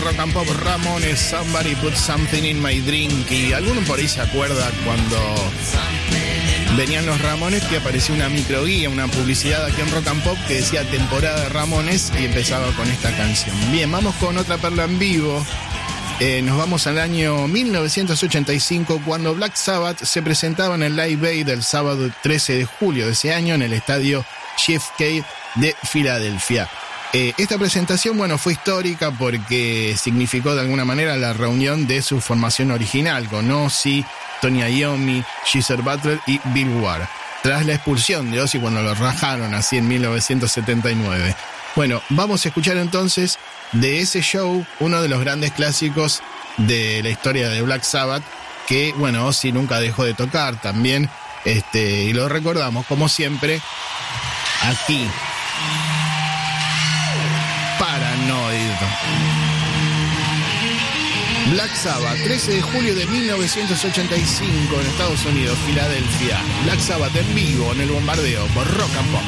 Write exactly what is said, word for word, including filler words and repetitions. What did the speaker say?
Rock and Pop, Ramones, Somebody Put Something in My Drink. Y alguno por ahí se acuerda cuando venían los Ramones que apareció una microguía, una publicidad aquí en Rock and Pop que decía temporada de Ramones y empezaba con esta canción. Bien, vamos con otra perla en vivo. Eh, nos vamos al año mil novecientos ochenta y cinco, cuando Black Sabbath se presentaba en el Live Aid del sábado trece de julio de ese año en el estadio J F K de Filadelfia. Eh, esta presentación, bueno, fue histórica porque significó de alguna manera la reunión de su formación original con Ozzy, Tony Iommi, Geezer Butler y Bill Ward, tras la expulsión de Ozzy cuando lo rajaron así en mil novecientos setenta y nueve. Bueno, vamos a escuchar entonces de ese show uno de los grandes clásicos de la historia de Black Sabbath, que, bueno, Ozzy nunca dejó de tocar también, este, y lo recordamos como siempre aquí. Paranoid. Black Sabbath, trece de julio de mil novecientos ochenta y cinco en Estados Unidos, Filadelfia. Black Sabbath en vivo en el Bombardeo por Rock and Pop.